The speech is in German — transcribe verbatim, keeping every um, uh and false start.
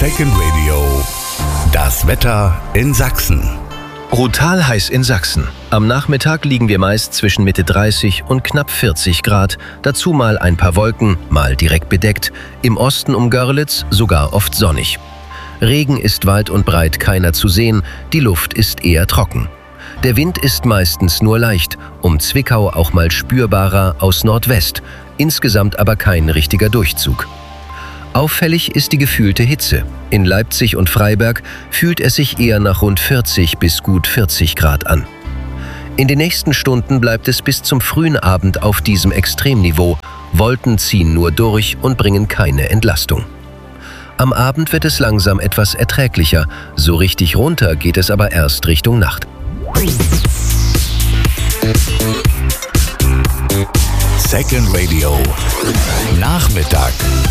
Second Radio. Das Wetter in Sachsen. Brutal heiß in Sachsen. Am Nachmittag liegen wir meist zwischen Mitte dreißig und knapp vierzig Grad. Dazu mal ein paar Wolken, mal direkt bedeckt. Im Osten um Görlitz sogar oft sonnig. Regen ist weit und breit keiner zu sehen. Die Luft ist eher trocken. Der Wind ist meistens nur leicht, um Zwickau auch mal spürbarer aus Nordwest. Insgesamt aber kein richtiger Durchzug. Auffällig ist die gefühlte Hitze. In Leipzig und Freiberg fühlt es sich eher nach rund vierzig bis gut vierzig Grad an. In den nächsten Stunden bleibt es bis zum frühen Abend auf diesem Extremniveau. Wolken ziehen nur durch und bringen keine Entlastung. Am Abend wird es langsam etwas erträglicher. So richtig runter geht es aber erst Richtung Nacht. Second Radio. Nachmittag.